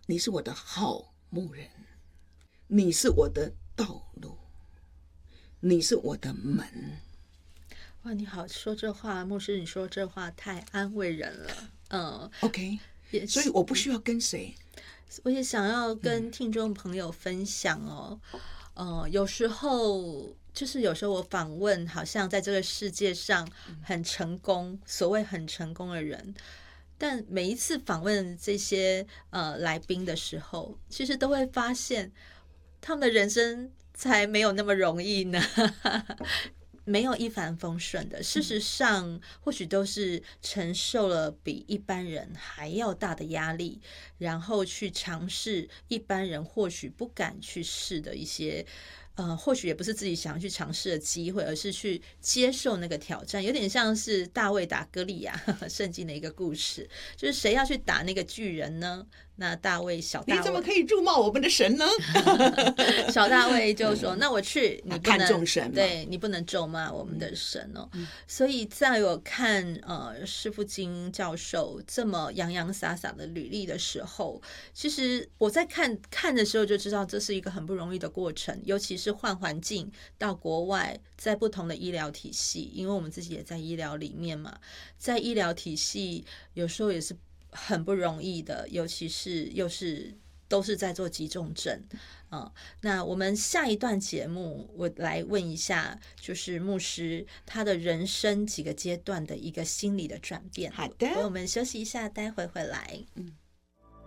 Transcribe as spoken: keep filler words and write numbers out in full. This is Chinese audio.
你是我的好牧人，你是我的道路，你是我的门。 哇，你好，说这话，牧师，你说这话太安慰人了。嗯 OK， 也所以我不需要跟谁。 我也想要跟听众朋友分享哦，呃，有时候就是有时候我访问，好像在这个世界上很成功，所谓很成功的人，但每一次访问这些呃来宾的时候，其实都会发现他们的人生才没有那么容易呢。没有一帆风顺的，事实上，或许都是承受了比一般人还要大的压力，然后去尝试一般人或许不敢去试的一些，呃，或许也不是自己想要去尝试的机会，而是去接受那个挑战，有点像是大卫打歌利亚，圣经的一个故事，就是谁要去打那个巨人呢？那大卫小大卫， 你怎么可以辱骂我们的神呢？ 小大卫就说：“那我去，你不能看重神嘛， 对你不能咒骂我们的神哦。嗯”所以在我看呃师父金教授这么洋洋洒洒的履历的时候，其实我在看看的时候就知道这是一个很不容易的过程，尤其是换环境到国外，在不同的医疗体系，因为我们自己也在医疗里面嘛，在医疗体系有时候也是很不容易的，尤其是又是都是在做急重症啊、嗯。那我们下一段节目，我来问一下，就是牧师他的人生几个阶段的一个心理的转变。 好的， 我们休息一下，待会回来。 嗯。